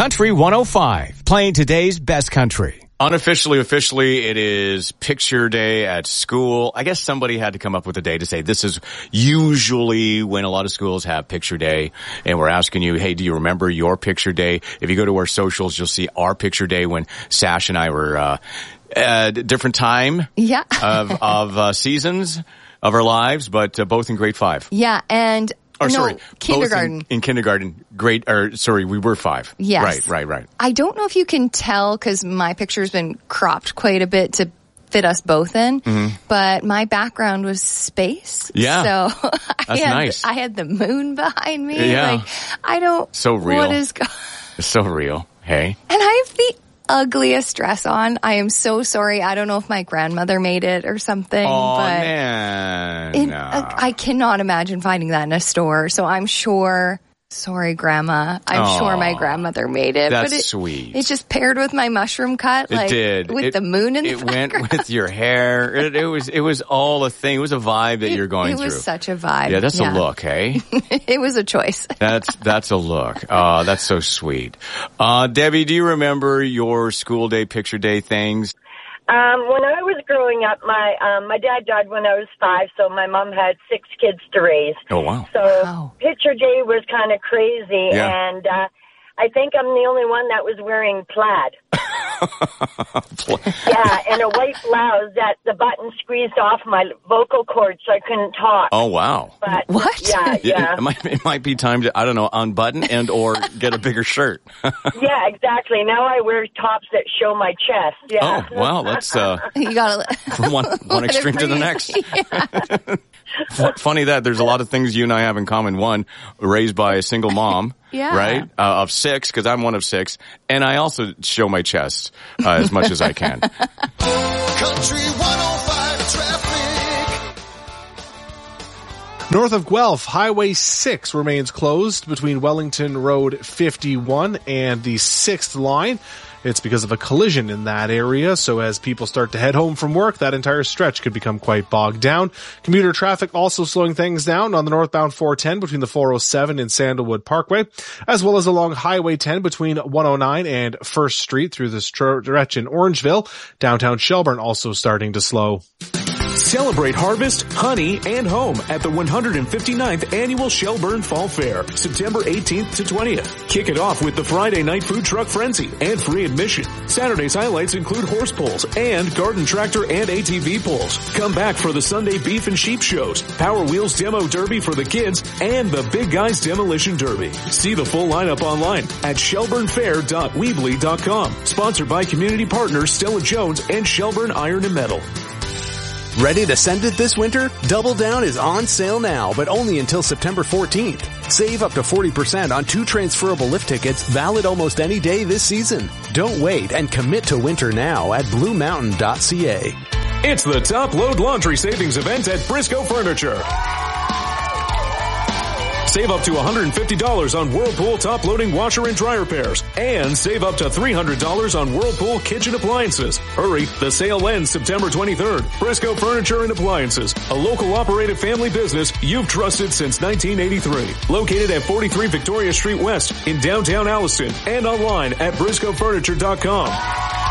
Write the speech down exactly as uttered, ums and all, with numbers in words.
Country one oh five, playing today's best country. Unofficially, officially, it is picture day at school. I guess somebody had to come up with a day to say this is usually when a lot of schools have picture day. And we're asking you, hey, do you remember your picture day? If you go to our socials, you'll see our picture day when Sash and I were uh at a different time yeah. of, of uh, seasons of our lives, but uh, both in grade five. Yeah, and... Or no, sorry, kindergarten. Both in, in kindergarten, grade, or sorry, we were five. Yes. Right, right, right. I don't know if you can tell because my picture's been cropped quite a bit to fit us both in, mm-hmm. but my background was space. Yeah. So I That's had, nice. I had the moon behind me. Yeah. Like, I don't. So real. What is going It's so real. Hey. And I have the ugliest dress on. I am so sorry. I don't know if my grandmother made it or something. Oh, but man. it, no. uh, I cannot imagine finding that in a store. So I'm sure. Sorry, Grandma. I'm Aww, sure my grandmother made it. That's but it, sweet. It just paired with my mushroom cut. It like, did. With it, the moon in the It background. went with your hair. It, it was it was all a thing. It was a vibe that it, you're going it through. It was such a vibe. Yeah, that's yeah. a look, hey? It was a choice. That's that's a look. Oh, that's so sweet. Uh, Debbie, do you remember your school day, picture day things? Um, when I was growing up, my um, my dad died when I was five, so my mom had six kids to raise. Oh, wow. So wow. picture day was kind of crazy, yeah. and uh, I think I'm the only one that was wearing plaid. Yeah, and a white blouse that the button squeezed off my vocal cord so I couldn't talk. Oh, wow. But, what? Yeah, yeah. It, it, might, it might be time to, I don't know, unbutton and or get a bigger shirt. Yeah, exactly. Now I wear tops that show my chest. Yeah. Oh, wow. Let's, uh, you gotta, from one, one extreme to the next. Yeah. Funny that there's a lot of things you and I have in common. One, raised by a single mom. Yeah. Right? Uh, of six, because I'm one of six. And I also show my chest uh, as much as I can. Country one oh five traffic. North of Guelph, Highway six remains closed between Wellington Road fifty-one and the sixth line. It's because of a collision in that area, so as people start to head home from work, that entire stretch could become quite bogged down. Commuter traffic also slowing things down on the northbound four ten between the four oh seven and Sandalwood Parkway, as well as along Highway ten between one oh nine and First Street through the stretch in Orangeville. Downtown Shelburne also starting to slow. Celebrate harvest, honey, and home at the one hundred fifty-ninth Annual Shelburne Fall Fair, September eighteenth to twentieth. Kick it off with the Friday Night Food Truck Frenzy and free admission. Saturday's highlights include horse pulls and garden tractor and A T V pulls. Come back for the Sunday beef and sheep shows, Power Wheels Demo Derby for the kids, and the Big Guys Demolition Derby. See the full lineup online at shelburne fair dot weebly dot com. Sponsored by community partners Stella Jones and Shelburne Iron and Metal. Ready to send it this winter? Double Down is on sale now, but only until September fourteenth. Save up to forty percent on two transferable lift tickets valid almost any day this season. Don't wait and commit to winter now at blue mountain dot c a. It's the Top Load Laundry Savings Event at Briscoe Furniture. Save up to one hundred fifty dollars on Whirlpool top-loading washer and dryer pairs. And save up to three hundred dollars on Whirlpool kitchen appliances. Hurry, the sale ends September twenty-third. Briscoe Furniture and Appliances, a local operated family business you've trusted since nineteen eighty-three. Located at forty-three Victoria Street West in downtown Alliston and online at briscoe furniture dot com.